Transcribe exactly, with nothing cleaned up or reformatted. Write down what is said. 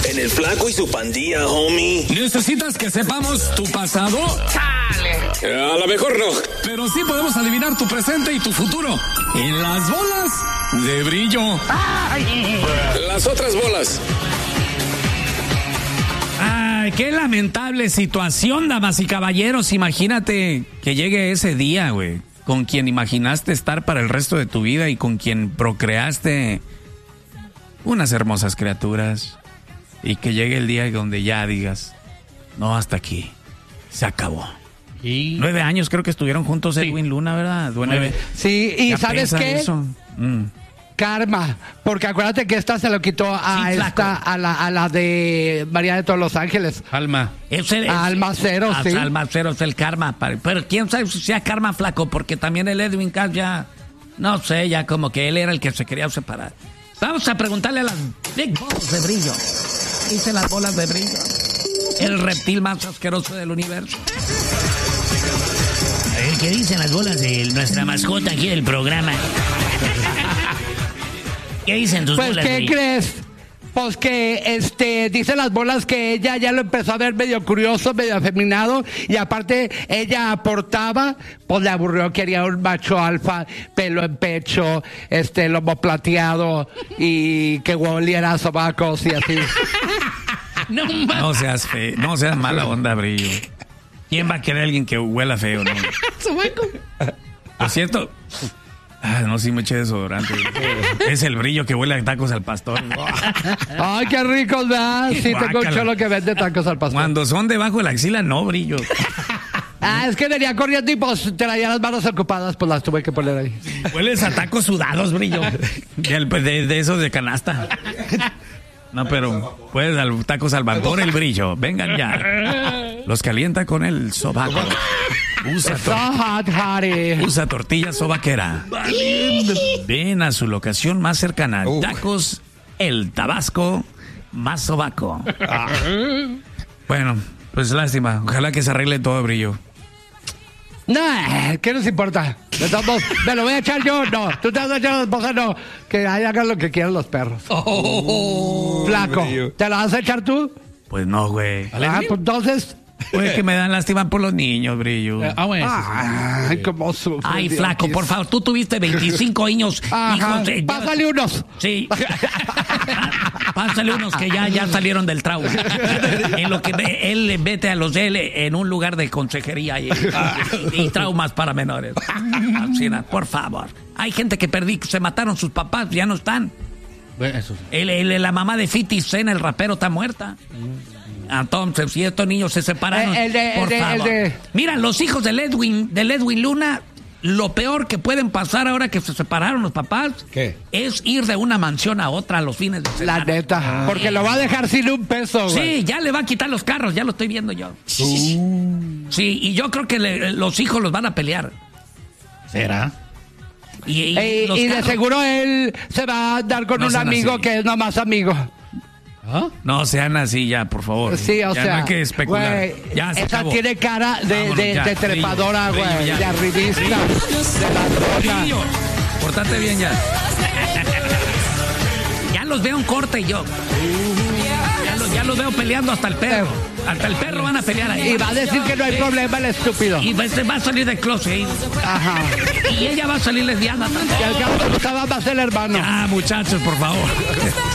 En el Flaco y su pandilla, homie. ¿Necesitas que sepamos tu pasado? ¡Chale! A lo mejor no. Pero sí podemos adivinar tu presente y tu futuro. En las bolas de brillo. ¡Ay! Las otras bolas. Ay, qué lamentable situación, damas y caballeros. Imagínate que llegue ese día, güey, con quien imaginaste estar para el resto de tu vida y con quien procreaste unas hermosas criaturas. Y que llegue el día donde ya digas, no, hasta aquí, se acabó. ¿Y? Nueve años creo que estuvieron juntos, sí. Edwin Luna, ¿verdad? Nueve. Sí, y ¿sabes qué? Mm. Karma, porque acuérdate que esta se lo quitó a sí, esta, a la, a la de María de todos los Ángeles. Alma. Ese es, Alma Cero, sí. Alma Cero es el karma, pero quién sabe si sea karma, Flaco, porque también el Edwin Cass ya, no sé, ya como que él era el que se quería separar. Vamos a preguntarle a las Big Balls de brillo. Hice las bolas de brillo. El reptil más asqueroso del universo. A ver, ¿qué dicen las bolas de nuestra mascota aquí del programa? ¿Qué dicen tus pues, bolas? Pues, ¿qué brillo? crees? Pues que, este, dice las bolas que ella ya lo empezó a ver medio curioso, medio afeminado, y aparte ella aportaba, pues le aburrió, quería un macho alfa, pelo en pecho, este, lomo plateado, y que oliera a sobacos y así. No, no seas fe, no seas mala onda, brillo. ¿Quién va a querer a alguien que huela feo, no? Sobaco. Por cierto... Ah, no, sí me eché desodorante. Es el brillo que huele a tacos al pastor. Ay, qué ricos, ¿verdad? Sí, Guácala. tengo un cholo que vende tacos al pastor. Cuando son debajo de la axila, no, brillo. Ah, es que venía corriendo y pues traía las manos ocupadas, pues las tuve que poner ahí. Hueles a tacos sudados, brillo. De, de, de esos de canasta. No, pero puedes al, tacos al vapor, el brillo. Vengan ya. Los calienta con el sobaco. Usa, tor- so hot, usa tortilla sobaquera. Ven a su locación más cercana. Uh. Tacos El Tabasco más sobaco. Ah. Bueno, pues lástima. Ojalá que se arregle todo, brillo. No, ¿qué nos importa? Estamos, ¿me lo voy a echar yo? No. ¿Tú te vas a echar a la esposa? No. Que ahí hagan lo que quieran los perros. Oh, Flaco, brillo. ¿Te la vas a echar tú? Pues no, güey. Ah, pues entonces... Pues que me dan lástima por los niños, brillo. Ah, bueno. Ay, cómo sufre. Ay, Flaco, por favor, tú tuviste veinticinco años. Ajá. Hijos de... Pásale unos. Sí. Pásale unos que ya, ya salieron del trauma. En lo que él vete a los de él en un lugar de consejería y, y, y traumas para menores. Así, por favor. Hay gente que perdí, se mataron sus papás, ya no están. Bueno, eso sí. el, el, la mamá de fifty Cent, el rapero, está muerta. Entonces, si estos niños se separaron, el de, por el de, favor. El de... Mira, los hijos de Edwin, de Edwin Luna, lo peor que pueden pasar ahora que se separaron los papás, ¿qué? Es ir de una mansión a otra a los fines de semana. La neta, ah, porque lo va a dejar sin un peso, güey. Sí, ya le va a quitar los carros, ya lo estoy viendo yo. Uh. Sí, y yo creo que le, los hijos los van a pelear. ¿Será? Y, y, y, y de seguro él se va a dar con no un amigo así. Que es nomás amigo. ¿Ah? No sean así ya, por favor. Sí, o ya sea, no hay que especular. Wey, ya se esa acabó. tiene cara de, Vámonos, de, de trepadora, güey, de arribista, de la droga. Portate bien ya. Ya los veo en corte yo. Ya los, ya los veo peleando hasta el perro. Hasta el perro van a pelear ahí. Y va a decir que no hay problema el estúpido. Y va, va a salir del closet. Ajá. Y ella va a salir lesbiana también. Y al cabo va a ser el hermano. Ya, muchachos, por favor.